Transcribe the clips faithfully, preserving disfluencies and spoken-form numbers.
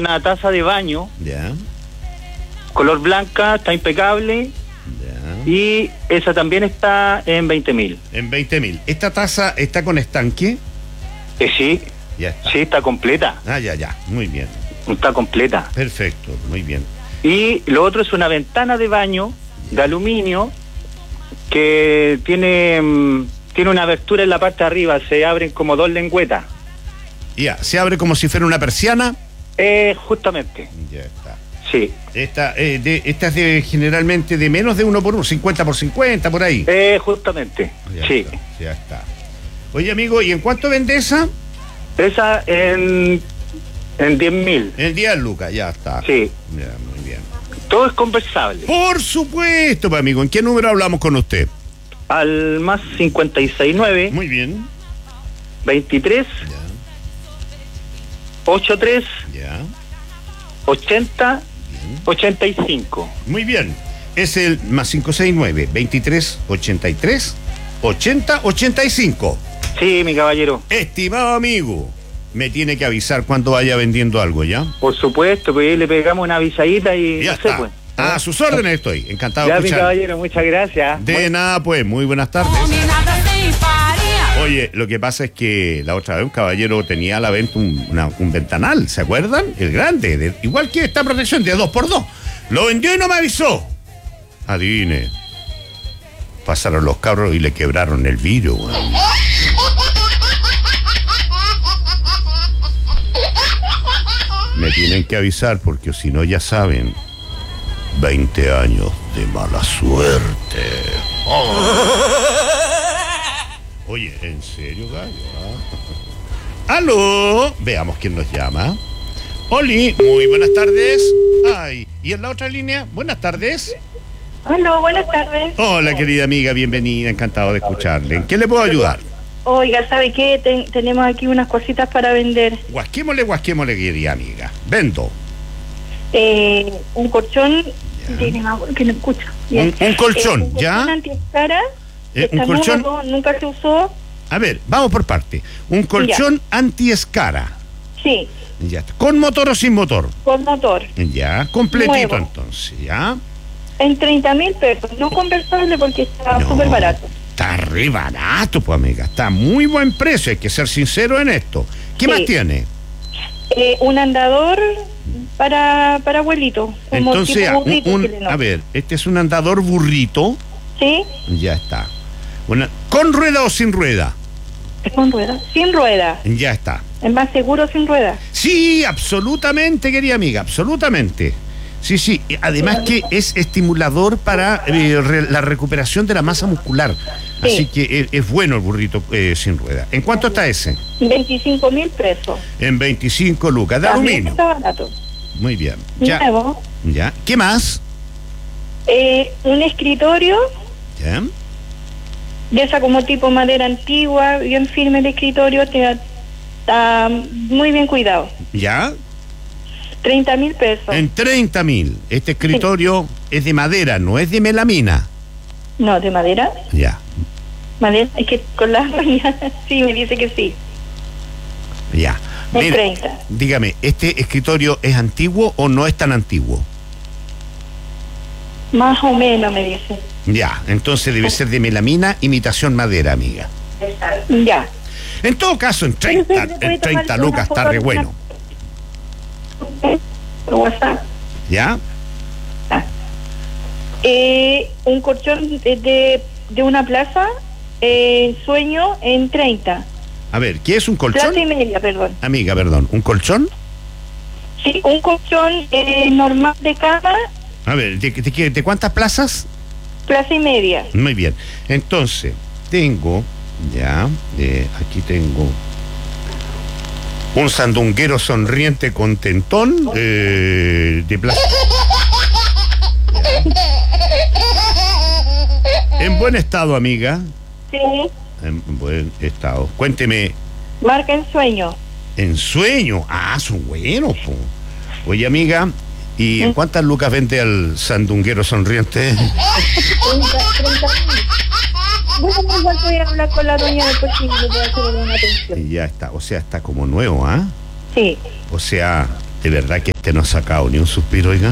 una taza de baño. Ya. Color blanca, está impecable. Ya. Y esa también está en veinte mil. En veinte mil. ¿Esta taza está con estanque? Eh, sí. Ya está. Sí, está completa. Ah, ya, ya. Muy bien. Está completa. Perfecto, muy bien. Y lo otro es una ventana de baño de aluminio que tiene, mm, tiene una abertura en la parte de arriba, se abren como dos lengüetas. Ya, ¿se abre como si fuera una persiana? Eh, justamente. Ya está. Sí. Esta, eh, de, esta es de, generalmente de menos de uno por uno, cincuenta por cincuenta, por ahí. Eh, justamente. Ya Sí. está, ya está. Oye, amigo, ¿y en cuánto vende esa? Esa en, en diez mil. En diez lucas, ya está. Sí. Ya, muy bien. Todo es conversable. Por supuesto, pues, amigo. ¿En qué número hablamos con usted? Al más cincuenta y seis nueve. Muy bien. veintitrés. Ya. ochenta y tres. Ya. ochenta. Bien. ochenta y cinco. Muy bien. Es el más cinco seis nueve, veintitrés, ochenta y tres, ochenta, ochenta y cinco. Sí, mi caballero. Estimado amigo, me tiene que avisar cuando vaya vendiendo algo, ¿ya? Por supuesto, pues ahí le pegamos una avisadita y Ya no sé, está. pues. A sus órdenes estoy. Encantado Ya, de mi escuchar. caballero, muchas gracias. De Bueno, nada, pues. Muy buenas tardes. Oye, lo que pasa es que la otra vez un caballero tenía a la venta un, una- un ventanal, ¿se acuerdan? El grande, de- igual que esta protección de dos por dos. Lo vendió y no me avisó. Adivine. Pasaron los cabros y le quebraron el vidrio, weón. Me tienen que avisar porque si no, ya saben, veinte años de mala suerte. Oh. Oye, ¿en serio, gallo? ¿Ah? ¡Aló! Veamos quién nos llama. Oli, muy buenas tardes. Ay, ¿y en la otra línea? Buenas tardes. Hola, buenas tardes. Hola, querida amiga, bienvenida, encantado de escucharle. ¿En qué le puedo ayudar? Oiga, ¿sabe qué? Ten- tenemos aquí unas cositas para vender. Guasquémosle, guasquémosle, querida amiga. Vendo. Eh, un colchón. Ya. Tiene más que no escucho. Un- un colchón, Eh, un ¿ya? colchón antiescara. Eh, un está colchón- nuevo, nunca se usó. A ver, vamos por parte. Un colchón anti-escara. Sí, Ya está. ¿Con motor o sin motor? con motor. Ya, completito Nuevo. entonces, ¿ya? En treinta mil pesos. No conversable porque está No, súper barato. Está re barato, pues amiga. Está muy buen precio, hay que ser sincero en esto. ¿Qué Sí. más tiene? Eh, un andador para, para abuelito. Como Entonces, tipo ah, un- burrito un- chileno. a ver, este es un andador burrito. ¿Sí? Ya está. Una- ¿Con rueda o sin rueda? Es con rueda. Sin rueda. Ya está. Es más seguro sin rueda. Sí, absolutamente, querida amiga, absolutamente. Sí, sí. Y además que es estimulador para eh, re- la recuperación de la masa muscular. Sí. Así que es, es bueno el burrito eh, sin rueda. ¿En cuánto está ese? veinticinco mil pesos. En veinticinco lucas. De También aluminio. está barato. Muy bien. Ya. Nuevo. Ya. ¿Qué más? Eh, un escritorio, Ya. de esa como tipo madera antigua, bien firme el escritorio, está, está muy bien cuidado. Ya. treinta mil pesos. En treinta mil. Este escritorio es de madera, no es de melamina. No, de madera. Ya. Madera, es que con las mañanas sí me dice que sí. Ya. En Mira, treinta. dígame, ¿este escritorio es antiguo o no es tan antiguo? Más o menos me dice. Ya, entonces debe ser de melamina, imitación madera, amiga. Ya. En todo caso, en treinta, Pero usted puede en treinta tomar lucas una está foto re de bueno. Por WhatsApp. ¿Ya? Eh, un colchón de, de, de una plaza, eh, sueño en treinta. A ver, ¿qué es un colchón? Plaza y media, perdón. Amiga, perdón, ¿un colchón? Sí, un colchón eh, normal de cama, A ver, ¿de, de qué- de cuántas plazas? plaza y media. Muy bien. Entonces, tengo, ya, eh, aquí tengo un sandunguero sonriente contentón eh, de plástico. En buen estado, amiga. Sí, En buen estado. Cuénteme, marca en sueño. en sueño. Ah, son buenos, po. Oye, amiga, ¿y en cuántas lucas vende al sandunguero sonriente? treinta, treinta mil. Bueno, igual voy a hablar con la doña después si le puedo hacer una atención. Y ya está, o sea, está como nuevo, ¿ah? Sí, O sea, ¿De verdad que este no ha sacado ni un suspiro, oiga?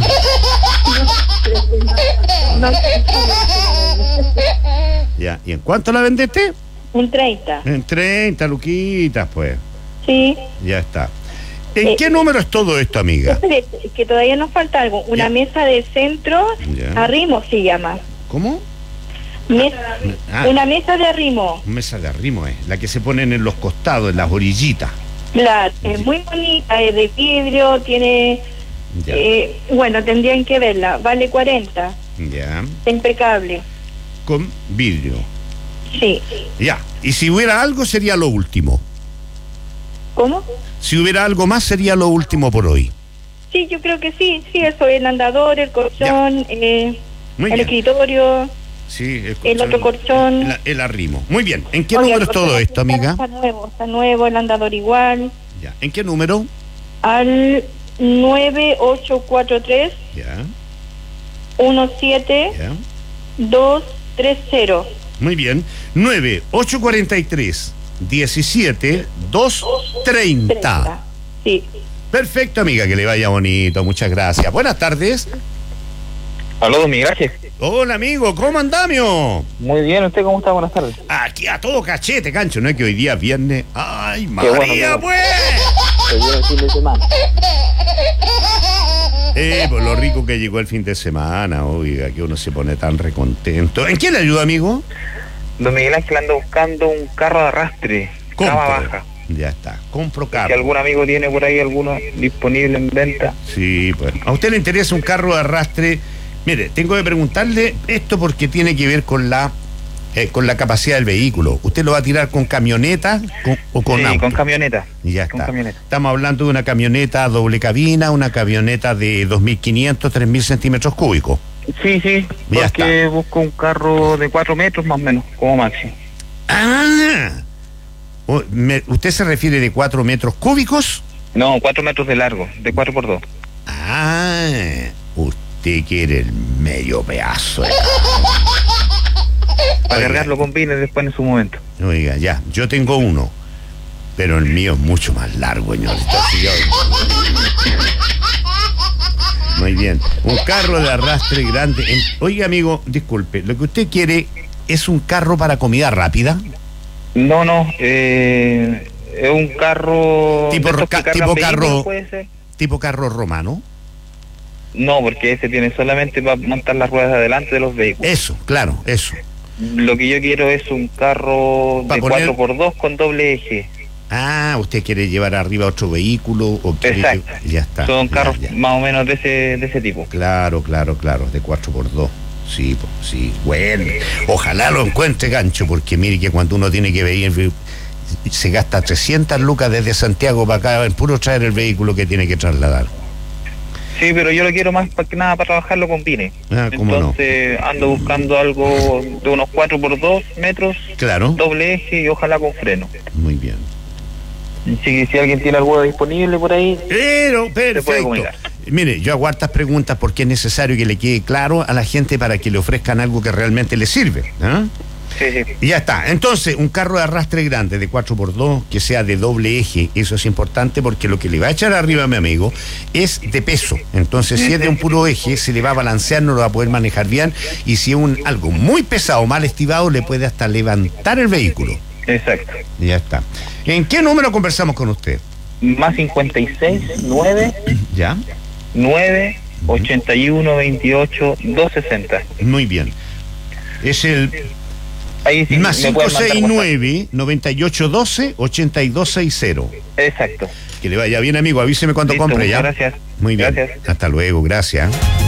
Ya, ¿y en cuánto la vendiste? Un treinta. En treinta luquitas, pues. Sí. Ya está. ¿En Eh, qué número es todo esto, amiga? Espere, que todavía nos falta algo. Una Ya. mesa de centro, Ya. arrimo se llama. ¿Cómo? Mes- Ah. Una mesa de arrimo. Mesa de arrimo, eh. La que se ponen en los costados, en las orillitas. Claro, es muy bonita, es de vidrio, tiene... Ya. eh, bueno, tendrían que verla. Vale cuarenta. Ya. Está impecable. Con vidrio. Sí. Ya. Y si hubiera algo, sería lo último. ¿Cómo? Si hubiera algo más, sería lo último por hoy. Sí, yo creo que sí. Sí, eso, el andador, el colchón, eh, Muy el bien. escritorio. Sí, El otro colchón. El, el arrimo. Muy bien. ¿En qué Oye, número el es todo colchón esto, amiga? Está nuevo, está nuevo, el andador igual. Ya. ¿En qué número? Al nueve ocho cuatro tres Ya. uno siete Ya. dos tres cero. Muy bien. nueve ocho cuatro tres diecisiete dos treinta. Sí. Perfecto, amiga, que le vaya bonito. Muchas gracias. Buenas tardes. Aló, don Miguel Ángel. Hola, amigo. ¿Cómo andamio? Muy bien, ¿usted cómo está? Buenas tardes. Aquí a todo cachete, cancho. No es que hoy día es viernes. ¡Ay, Qué María, bueno, qué bueno. pues! Se viene el fin de semana. Eh, por lo rico que llegó el fin de semana, oiga, que uno se pone tan recontento. ¿En qué le ayuda, amigo? Don Miguel Ángel anda buscando un carro de arrastre, cama baja. Ya está. Compro Si carro. algún amigo tiene por ahí alguno disponible en venta. Sí, pues. ¿A usted le interesa un carro de arrastre? Mire, tengo que preguntarle esto porque tiene que ver con la eh, con la capacidad del vehículo. ¿Usted lo va a tirar con camioneta con- o con sí, auto? con camioneta. Ya con está. camioneta. Estamos hablando de una camioneta doble cabina, una camioneta de dos mil quinientos, tres mil centímetros cúbicos. Sí, sí, Ya porque busco un carro de cuatro metros más o menos, como máximo. ¡Ah! O- me- ¿Usted se refiere de cuatro metros cúbicos? No, cuatro metros de largo, de cuatro por dos. Ah, usted quiere el medio pedazo. de- Para Oiga. cargarlo con pines después en su momento. Oiga, ya, yo tengo uno, pero el mío es mucho más largo, señorita. Así yo- Muy bien. Un carro de arrastre grande. En- Oiga, amigo, disculpe, lo que usted quiere es un carro para comida rápida. No, no, eh, es un carro... Tipo de estos ca- que cargan tipo vehículos, carro- ¿puede ser? Tipo carro romano. No, porque ese tiene solamente para montar las ruedas de adelante de los vehículos. Eso, claro, eso. Lo que yo quiero es un carro Pa' de poner- cuatro por dos con doble eje. Ah, usted quiere llevar arriba otro vehículo o quiere Exacto. lle- ya está. Son ya, carros ya. más o menos de ese, de ese tipo. Claro, claro, claro, de cuatro por dos. Sí, po, sí. Bueno, ojalá lo encuentre, gancho, porque mire que cuando uno tiene que venir, se gasta trescientas lucas desde Santiago para acá en puro traer el vehículo que tiene que trasladar. Sí, pero yo lo quiero más para que nada para trabajarlo con pines. Ah, ¿cómo no? Entonces ando buscando algo de unos cuatro por dos metros, Claro. doble eje y ojalá con freno. Muy bien. Si, si alguien tiene algo disponible por ahí, Pero, puede perfecto. comunicar. Mire, yo hago hartas preguntas porque es necesario que le quede claro a la gente para que le ofrezcan algo que realmente le sirve. ¿Ah? sí, sí. Y ya está. Entonces, un carro de arrastre grande de cuatro por dos que sea de doble eje, eso es importante porque lo que le va a echar arriba a mi amigo es de peso. Entonces, si es de un puro eje, se le va a balancear, no lo va a poder manejar bien. Y si es un algo muy pesado, mal estivado, le puede hasta levantar el vehículo. Exacto. Y ya está. ¿En qué número conversamos con usted? Más cincuenta y seis, nueve, ¿Ya? nueve, ochenta y uno, veintiocho, doscientos sesenta. Muy bien. Es el Ahí sí más me cinco pueden mandar seis WhatsApp. nueve, noventa y ocho doce, ochenta y dos sesenta. Exacto. Que le vaya bien, amigo. Avíseme cuando Listo, compre, ¿ya? muchas gracias. Muy bien. Gracias. Hasta luego, gracias.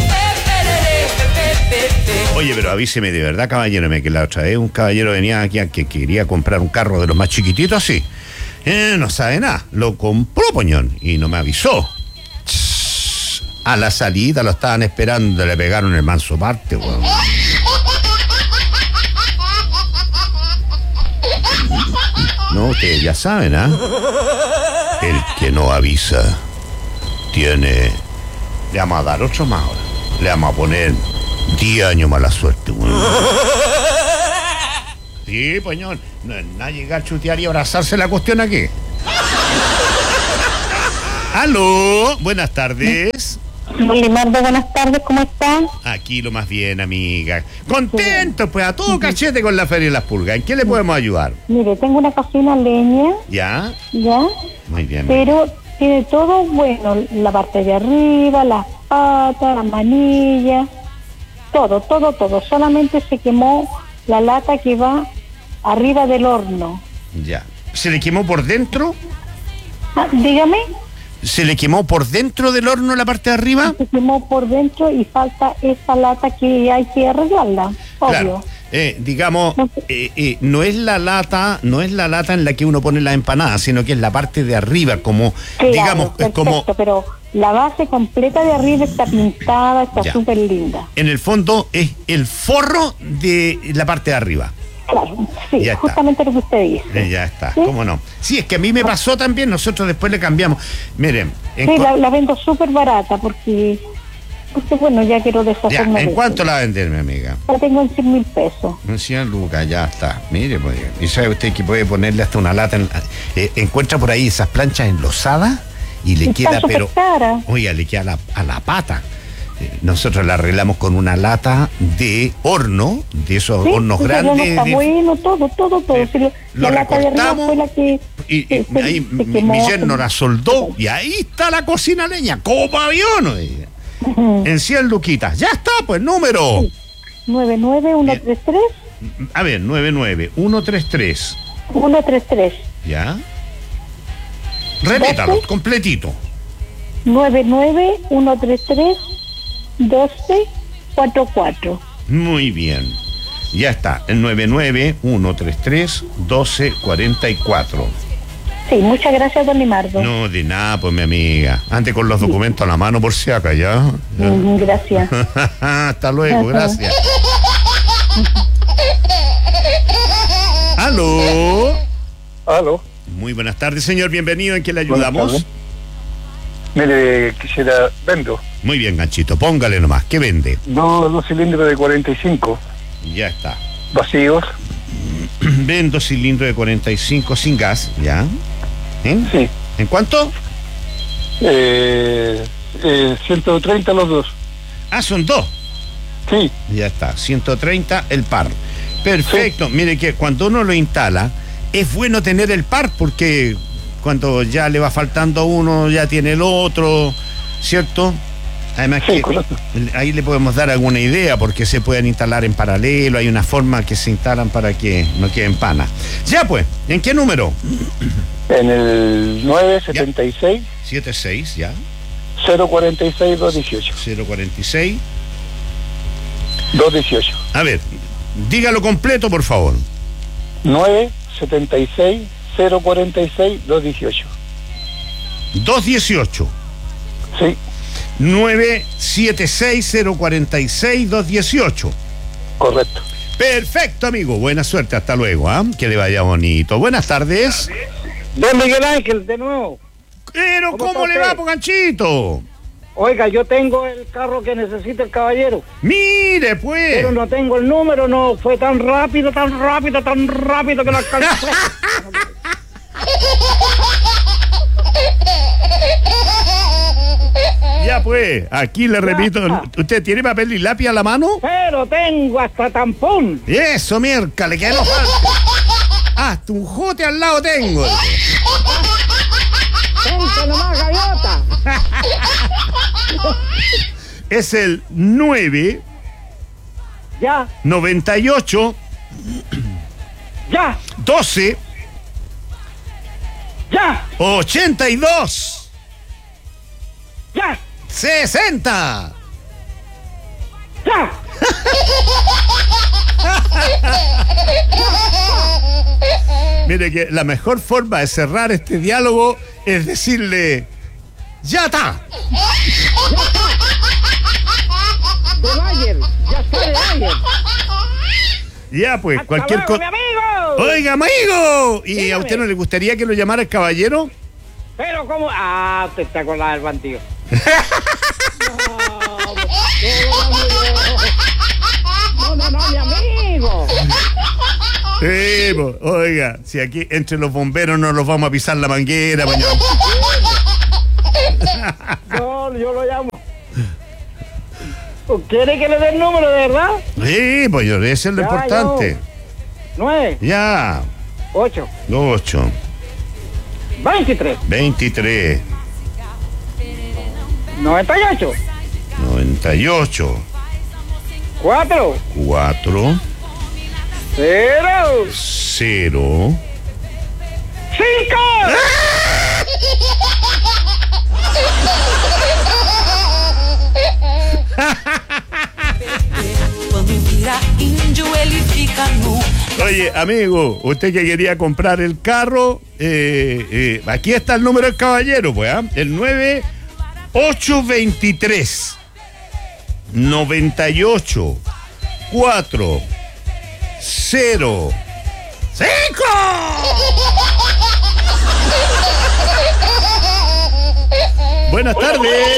Oye, pero avíseme de verdad, caballero, me que la otra vez un caballero venía aquí a que quería comprar un carro de los más chiquititos así. Eh, no sabe nada. Lo compró, poñón, y no me avisó. Ch, a la salida lo estaban esperando, le pegaron el manso parte, weón. No, ustedes ya saben, ¿ah? El que no avisa tiene... Le vamos a dar otro más ahora. Le vamos a poner diez años mala suerte, weón. Sí, poñón. No es nada llegar, chutear y abrazarse la cuestión aquí. Aló, buenas tardes. Don Limardo, buenas tardes, ¿cómo están? Aquí lo más bien, amiga. Contento, pues, a todo cachete con la Feria de las Pulgas. ¿En qué le podemos ayudar? Mire, tengo una cocina a leña, ¿Ya? ¿ya? Muy bien. Pero tiene todo bueno, la parte de arriba, las patas, las manillas, todo, todo, todo. Solamente se quemó la lata que va arriba del horno. Ya. ¿Se le quemó por dentro? Ah, dígame. ¿Se le quemó por dentro del horno la parte de arriba? Se quemó por dentro y falta esa lata que hay que arreglarla, obvio. Claro. Eh, digamos, eh, eh, no es la lata, no es la lata en la que uno pone la empanada, sino que es la parte de arriba, como, claro, digamos, es perfecto, como... pero la base completa de arriba está pintada, está súper linda. En el fondo es el forro de la parte de arriba. Claro, sí, Ya justamente está. Lo que usted dice. Eh, ya está, ¿Sí? ¿Cómo no? Sí, es que a mí me pasó también, nosotros después le cambiamos. Miren, en Sí, cu- la, la vendo súper barata porque, porque, bueno, ya quiero ya, deshacerme ¿en de cuánto eso. la vender, mi amiga? La tengo en cien mil pesos. En cien lucas, ya está. Mire, pues, y sabe usted que puede ponerle hasta una lata. En- eh, encuentra por ahí esas planchas enlosadas y le Está queda, súper pero. cara. Oiga, le queda a la, a la pata. Eh, Nosotros la arreglamos con una lata de horno, de esos Sí, hornos ese horno grandes. está de- bueno, todo, todo, todo. Eh, Sí, la lo lata de arriba recortamos fue la que Y, y se- se- ahí se mi, quemó. mi yerno la soldó y ahí está la cocina leña, como avión, oiga. Ujú. En cien luquitas. Ya está, pues, número. nueve nueve uno tres tres A ver, nueve nueve uno tres tres. uno tres tres ¿Ya? Repítalo, ¿doce? completito. nueve nueve uno tres tres doce cuatro cuatro. Muy bien. Ya está, el nueve nueve uno tres tres doce cuarenta y cuatro. Sí, muchas gracias, don Limardo. No, de nada, pues, mi amiga. Ande con los documentos a la mano por si acá, ¿ya? Mm, gracias. Hasta luego, gracias. ¿Aló? Aló. Muy buenas tardes, señor. Bienvenido. ¿En qué le Buenas ayudamos? tardes. Mire, quisiera, vendo Muy bien, ganchito. Póngale nomás. ¿Qué vende? dos, dos cilindros de cuarenta y cinco Ya está. vacíos. Vendo cilindro de cuarenta y cinco sin gas, ¿ya? ¿Eh? Sí. ¿En cuánto? Eh, eh, ciento treinta los dos. Ah, son dos. Sí. Ya está, ciento treinta el par. Perfecto. Mire que cuando uno lo instala, es bueno tener el par porque cuando ya le va faltando a uno, ya tiene el otro, ¿cierto? Además Sí, que correcto. ahí le podemos dar alguna idea porque se pueden instalar en paralelo, hay una forma que se instalan para que no queden panas. Ya pues, ¿en qué número? En el nueve setenta y seis setenta y seis, ya. cero cuarenta y seis dos dieciocho. cero cuarenta y seis. dos dieciocho. A ver, dígalo completo, por favor. nueve setenta y seis cero cuarenta y seis dos dieciocho. dos dieciocho. Sí, nueve siete seis cero cuarenta y seis dos dieciocho. correcto. Perfecto, amigo. Buena suerte. Hasta luego, ¿ah? Que le vaya bonito. Buenas tardes. Don Miguel Ángel, de nuevo. Pero, ¿Cómo ¿cómo, está le usted? va, Poganchito? Oiga, yo tengo el carro que necesita el caballero, Mire, pues. pero no tengo el número, no fue tan rápido, tan rápido, tan rápido que no alcancé. Ya, pues. Aquí le repito. ¿Usted tiene papel y lápiz a la mano? Pero tengo hasta tampón. Eso, miércale, que no falta. Hasta un jote al lado tengo. Vente nomás, gaviota. Es el nueve Ya, noventa y ocho ya, doce ya, ochenta y dos ya, sesenta. ya. Mire que la mejor forma de cerrar este diálogo es decirle, ya está. De Bayer, ya está de Bayer. Ya pues, Hasta cualquier luego, cosa. mi amigo. Oiga, amigo. ¿Y a Dígame. usted no le gustaría que lo llamara el caballero? Pero como, ah, usted está con la del bandido. No, no, no, mi amigo. Sí, pues, oiga, si aquí entre los bomberos no los vamos a pisar la manguera, mañana. No, yo lo llamo. ¿Quiere que le dé el número, de verdad? Sí, pues yo, eso es lo Ya, importante. yo. Nueve, Ya. ocho, ocho, veintitrés, veintitrés, noventa y ocho, noventa y ocho, cuatro, cuatro, cero, cero. cinco. Oye, amigo, usted que quería comprar el carro, eh, eh, aquí está el número del caballero, pues, ¿ah? El nueve ocho veintitrés noventa y ocho cuatro cero cinco. Buenas tardes.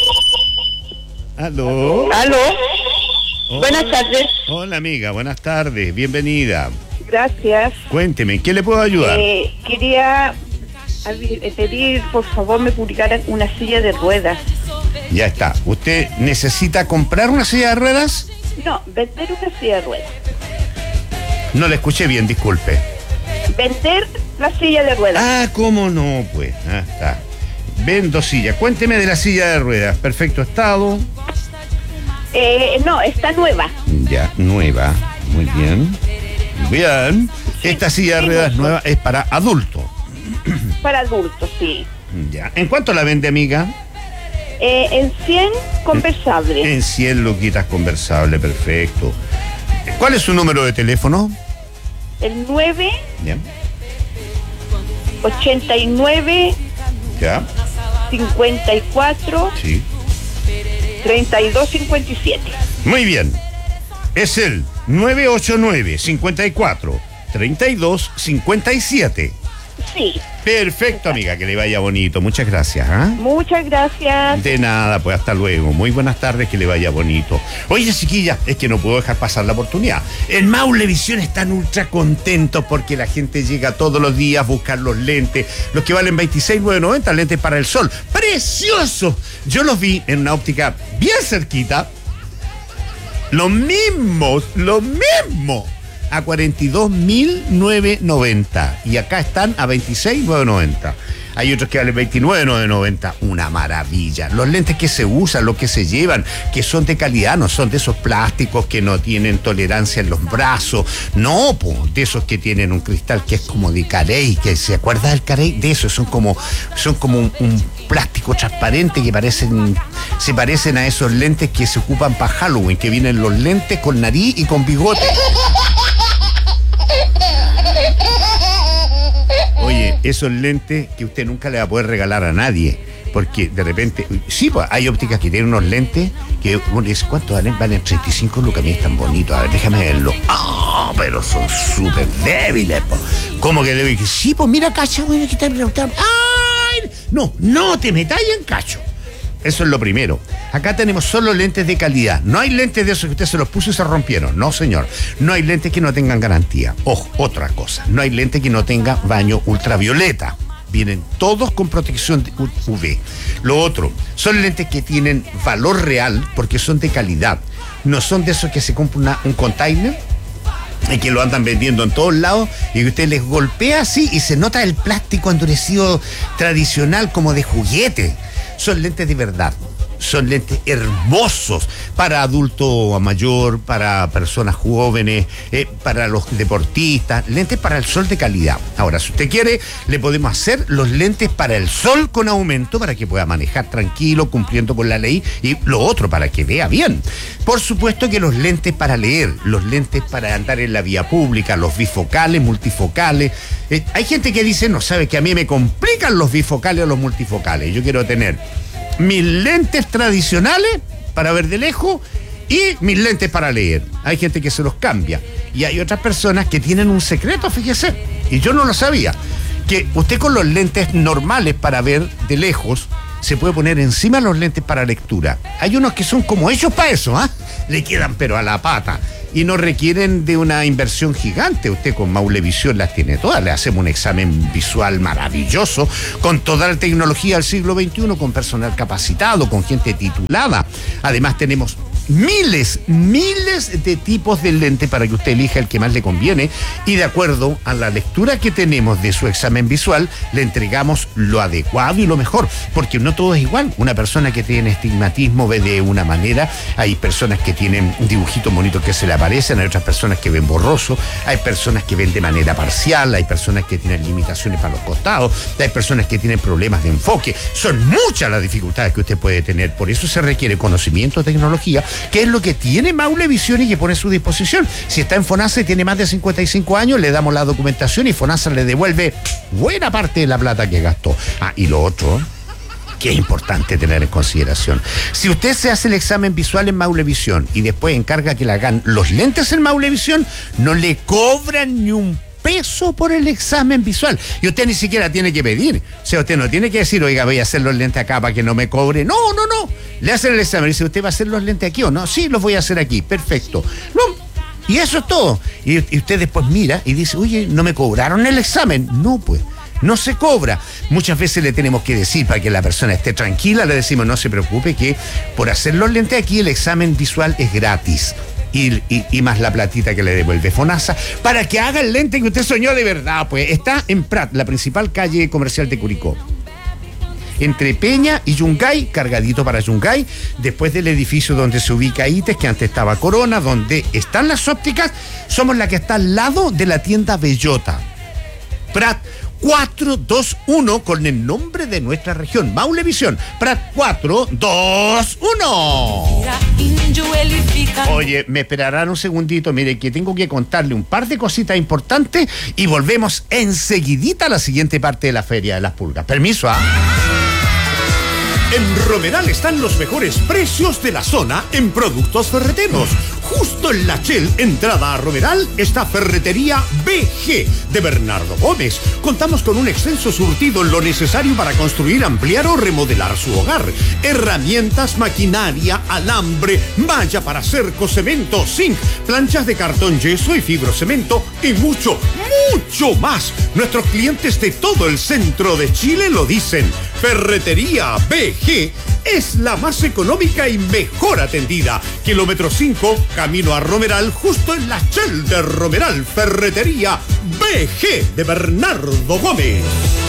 Aló. ¿Aló? Hola. Buenas tardes. Hola, amiga, buenas tardes, bienvenida. Gracias. Cuénteme, ¿en qué le puedo ayudar? Eh, quería avi- pedir, por favor, me publicaran una silla de ruedas. Ya está. ¿Usted necesita comprar una silla de ruedas? No, vender una silla de ruedas. No le escuché bien, disculpe. Vender la silla de ruedas. Ah, ¿cómo no? Pues, ah, está. Vendo silla. Cuénteme de la silla de ruedas. Perfecto estado. Eh, no, está nueva. Ya, nueva. Muy bien. Bien. Esta silla de sí, ruedas mucho. nueva es para adulto. Para adultos, sí. Ya. ¿En cuánto la vende, amiga? Eh, en cien conversable. En cien luquitas conversable. Perfecto. ¿Cuál es su número de teléfono? El nueve Ya. ochenta y nueve Ya. cincuenta y cuatro Sí. treinta y dos cincuenta y siete. Muy bien. Es el nueve ocho nueve cincuenta y cuatro treinta y dos cincuenta y siete. Sí. Perfecto, amiga, que le vaya bonito. Muchas gracias. ¿Ah? Muchas gracias. De nada, pues hasta luego. Muy buenas tardes, que le vaya bonito. Oye, chiquilla, es que no puedo dejar pasar la oportunidad. En Maulevisión están ultra contentos porque la gente llega todos los días a buscar los lentes, los que valen veintiséis mil novecientos noventa, lentes para el sol. ¡Preciosos! Yo los vi en una óptica bien cerquita. Los mismos, los mismos. A cuarenta y dos mil novecientos noventa. Y acá están a veintiséis mil novecientos noventa. Hay otros que valen veintinueve mil novecientos noventa. Una maravilla. Los lentes que se usan, los que se llevan, que son de calidad, no son de esos plásticos que no tienen tolerancia en los brazos. No, po, de esos que tienen un cristal que es como de carey, que se acuerda del carey, de eso, son como, son como un, un plástico transparente que parecen, se parecen a esos lentes que se ocupan para Halloween, que vienen los lentes con nariz y con bigote. Oye, esos lentes que usted nunca le va a poder regalar a nadie, porque de repente, sí, pues hay ópticas que tienen unos lentes que uno dice, ¿cuánto valen? Valen treinta y cinco lucas, mira, están bonitos, a ver, déjame verlo. Ah, pero son súper débiles, po. ¿Cómo que débiles? Sí, pues mira, cacho, bueno, aquí está, ¡ay! No, no te metáis en cacho. Eso es lo primero. Acá tenemos solo lentes de calidad. No hay lentes de esos que usted se los puso y se rompieron. No, señor. No hay lentes que no tengan garantía. Ojo, otra cosa. No hay lentes que no tengan baño ultravioleta. Vienen todos con protección U V. Lo otro, son lentes que tienen valor real porque son de calidad. No son de esos que se compra una, un container y que lo andan vendiendo en todos lados y que usted les golpea así y se nota el plástico endurecido tradicional como de juguete. Son lentes de verdad, son lentes hermosos para adulto mayor, para personas jóvenes, eh, para los deportistas, lentes para el sol de calidad. Ahora, si usted quiere, le podemos hacer los lentes para el sol con aumento para que pueda manejar tranquilo, cumpliendo con la ley, y lo otro, para que vea bien. Por supuesto que los lentes para leer, los lentes para andar en la vía pública, los bifocales, multifocales. Eh, hay gente que dice, no, sabe que a mí me complican los bifocales o los multifocales. Yo quiero tener mis lentes tradicionales para ver de lejos y mis lentes para leer. Hay gente que se los cambia y hay otras personas que tienen un secreto, fíjese, y yo no lo sabía, que usted con los lentes normales para ver de lejos se puede poner encima los lentes para lectura. Hay unos que son como hechos para eso, ¿ah? ¿eh? Le quedan pero a la pata. y no requieren de una inversión gigante. Usted con Maulevisión las tiene todas. Le hacemos un examen visual maravilloso con toda la tecnología del siglo veintiuno, con personal capacitado, con gente titulada. Además tenemos miles, miles de tipos de lente para que usted elija el que más le conviene, y de acuerdo a la lectura que tenemos de su examen visual le entregamos lo adecuado y lo mejor, porque no todo es igual. Una persona que tiene estigmatismo ve de una manera, hay personas que tienen dibujitos bonitos que se le aparecen, hay otras personas que ven borroso, hay personas que ven de manera parcial, hay personas que tienen limitaciones para los costados, hay personas que tienen problemas de enfoque. Son muchas las dificultades que usted puede tener, por eso se requiere conocimiento, tecnología, que es lo que tiene Maulevisión y que pone a su disposición. Si está en FONASA y tiene más de cincuenta y cinco años, le damos la documentación y FONASA le devuelve buena parte de la plata que gastó. Ah, y lo otro, que es importante tener en consideración: si usted se hace el examen visual en Maulevisión y después encarga que le hagan los lentes en Maulevisión, no le cobran ni un peso por el examen visual, y usted ni siquiera tiene que pedir. O sea, usted no tiene que decir, oiga, voy a hacer los lentes acá para que no me cobre. No, no, no, le hacen el examen y dice, ¿usted va a hacer los lentes aquí o no? Sí, los voy a hacer aquí, perfecto. No, y eso es todo. Y, y usted después mira y dice, oye, ¿no me cobraron el examen? No, pues no se cobra. Muchas veces le tenemos que decir, para que la persona esté tranquila, le decimos, no se preocupe, que por hacer los lentes aquí el examen visual es gratis. Y, y, y más la platita que le devuelve FONASA para que haga el lente que usted soñó de verdad. Pues está en Prat, la principal calle comercial de Curicó, entre Peña y Yungay, cargadito para Yungay, después del edificio donde se ubica ITES, que antes estaba Corona, donde están las ópticas. Somos la que está al lado de la tienda Bellota. Prat cuatro dos uno, con el nombre de nuestra región, Maulevisión. Prat cuatro dos uno. Oye, me esperarán un segundito, mire, que tengo que contarle un par de cositas importantes y volvemos enseguidita a la siguiente parte de la Feria de las Pulgas. Permiso, ¿ah? En Romeral están los mejores precios de la zona en productos ferreteros. Justo en la Shell, entrada a Romeral, está Ferretería B G de Bernardo Gómez. Contamos con un extenso surtido en lo necesario para construir, ampliar o remodelar su hogar. Herramientas, maquinaria, alambre, malla para cerco, cemento, zinc, planchas de cartón, yeso y fibrocemento y mucho, mucho más. Nuestros clientes de todo el centro de Chile lo dicen. Ferretería B G es la más económica y mejor atendida. Kilómetro cinco, camino a Romeral, justo en la Shell de Romeral. Ferretería B G de Bernardo Gómez.